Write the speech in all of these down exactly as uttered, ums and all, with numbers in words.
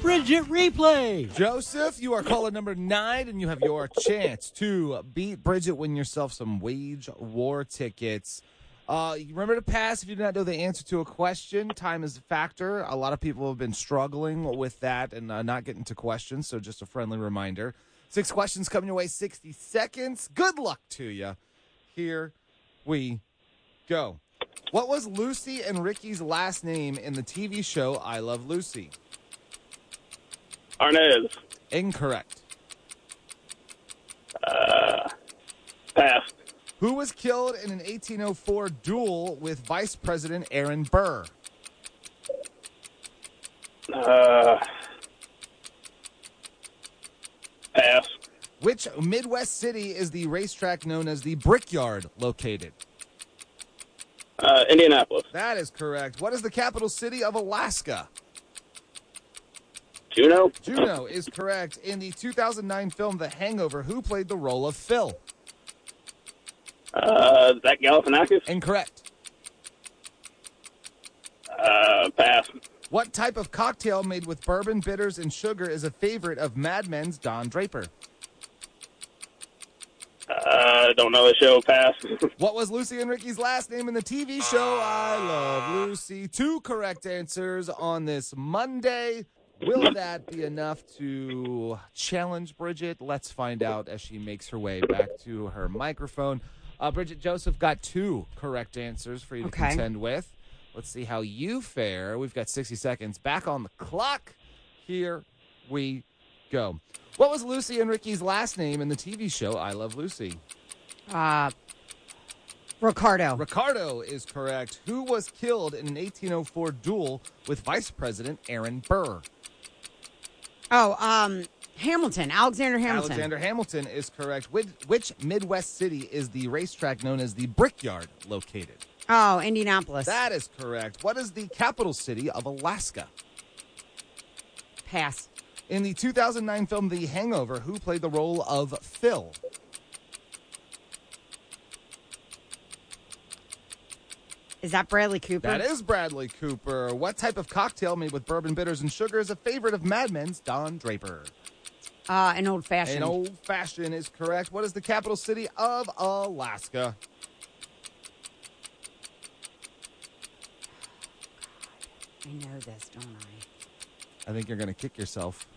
Bridget replay. Joseph, you are caller number nine, and you have your chance to beat Bridget, win yourself some Wage War tickets. Uh, remember to pass if you do not know the answer to a question. Time is a factor. A lot of people have been struggling with that and uh, not getting to questions, so just a friendly reminder. Six questions coming your way, sixty seconds. Good luck to you. Here we go. What was Lucy and Ricky's last name in the T V show I Love Lucy? Arnaz. Incorrect. Uh, pass. Who was killed in an eighteen oh four duel with Vice President Aaron Burr? Uh, pass. Which Midwest city is the racetrack known as the Brickyard located? Uh, Indianapolis. That is correct. What is the capital city of Alaska? Juneau. Juneau is correct. In the two thousand nine film The Hangover, who played the role of Phil? Uh, Zach Galifianakis. Incorrect. Uh, pass. What type of cocktail made with bourbon, bitters, and sugar is a favorite of Mad Men's Don Draper? Uh, don't know the show. Pass. What was Lucy and Ricky's last name in the T V show I Love Lucy? Two correct answers on this Monday. Will that be enough to challenge Bridget? Let's find out as she makes her way back to her microphone. Uh, Bridget, Joseph got two correct answers for you to Okay. contend with. Let's see how you fare. We've got sixty seconds back on the clock. Here we go. What was Lucy and Ricky's last name in the T V show I Love Lucy? Uh, Ricardo. Ricardo is correct. Who was killed in an eighteen oh four duel with Vice President Aaron Burr? Oh, um, Hamilton. Alexander Hamilton. Alexander Hamilton is correct. Which, which Midwest city is the racetrack known as the Brickyard located? Oh, Indianapolis. That is correct. What is the capital city of Alaska? Pass. In the two thousand nine film The Hangover, who played the role of Phil? Is that Bradley Cooper? That is Bradley Cooper. What type of cocktail made with bourbon, bitters, and sugar is a favorite of Mad Men's Don Draper? Uh, an old fashioned. An old fashioned is correct. What is the capital city of Alaska? I know this, don't I? I think you're going to kick yourself.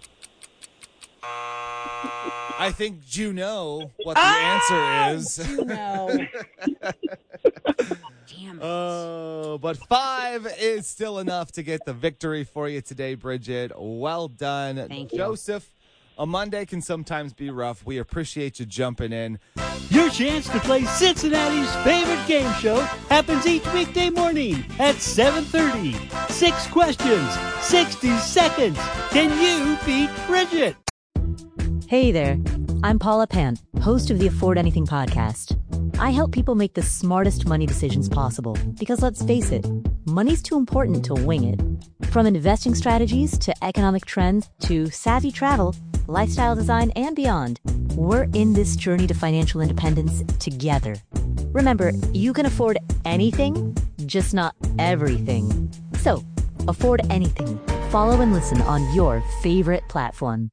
I think you know what the Ah! answer is. Juneau. Damn it. Oh, but five is still enough to get the victory for you today, Bridget. Well done. Thank you. Joseph, a Monday can sometimes be rough. We appreciate you jumping in. Your chance to play Cincinnati's favorite game show happens each weekday morning at seven thirty. Six questions, sixty seconds. Can you beat Bridget? Hey there, I'm Paula Pant, host of the Afford Anything podcast. I help people make the smartest money decisions possible because let's face it, money's too important to wing it. From investing strategies to economic trends to savvy travel, lifestyle design, and beyond, we're in this journey to financial independence together. Remember, you can afford anything, just not everything. So, afford anything. Follow and listen on your favorite platform.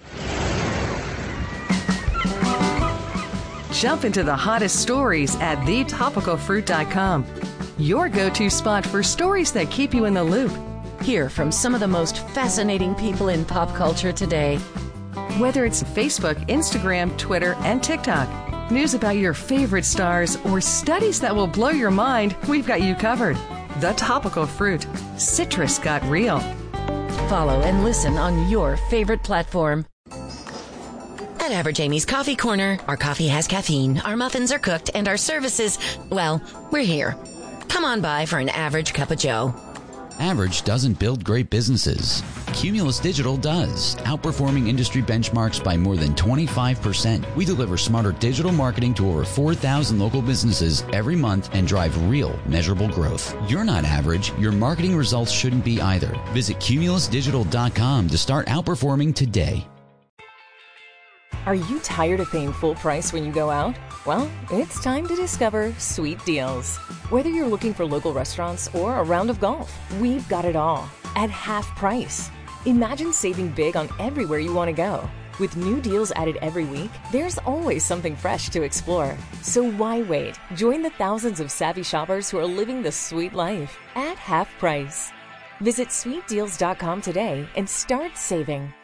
Jump into the hottest stories at the topical fruit dot com. Your go-to spot for stories that keep you in the loop. Hear from some of the most fascinating people in pop culture today. Whether it's Facebook, Instagram, Twitter, and TikTok, news about your favorite stars, or studies that will blow your mind, we've got you covered. The Topical Fruit. Citrus got real. Follow and listen on your favorite platform. At Average Amy's Coffee Corner, our coffee has caffeine, our muffins are cooked, and our services, well, we're here. Come on by for an average cup of joe. Average doesn't build great businesses. Cumulus Digital does, outperforming industry benchmarks by more than twenty-five percent. We deliver smarter digital marketing to over four thousand local businesses every month and drive real, measurable growth. You're not average. Your marketing results shouldn't be either. Visit cumulus digital dot com to start outperforming today. Are you tired of paying full price when you go out? Well, it's time to discover Sweet Deals. Whether you're looking for local restaurants or a round of golf, we've got it all at half price. Imagine saving big on everywhere you want to go. With new deals added every week, there's always something fresh to explore. So why wait? Join the thousands of savvy shoppers who are living the sweet life at half price. Visit sweet deals dot com today and start saving.